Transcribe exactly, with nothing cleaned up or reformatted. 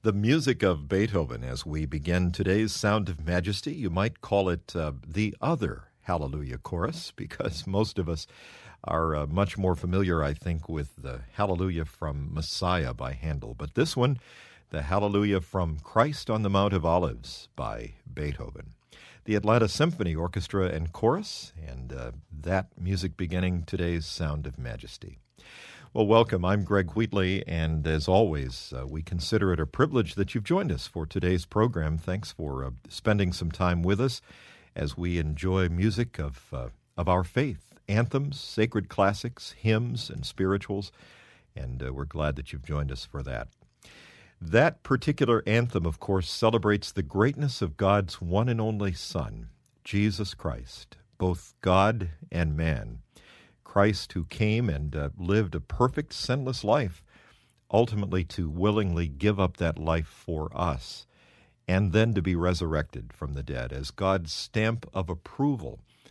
The music of Beethoven as we begin today's Sound of Majesty. You might call it uh, the other Hallelujah chorus, because most of us are uh, much more familiar, I think, with the Hallelujah from Messiah by Handel. But this one, the Hallelujah from Christ on the Mount of Olives by Beethoven. The Atlanta Symphony Orchestra and Chorus, and uh, that music beginning today's Sound of Majesty. Well, welcome. I'm Greg Wheatley, and as always, uh, we consider it a privilege that you've joined us for today's program. Thanks for uh, spending some time with us as we enjoy music of uh, of our faith, anthems, sacred classics, hymns, and spirituals, and uh, we're glad that you've joined us for that. That particular anthem, of course, celebrates the greatness of God's one and only Son, Jesus Christ, both God and man. Christ who came and uh, lived a perfect, sinless life, ultimately to willingly give up that life for us, and then to be resurrected from the dead as God's stamp of approval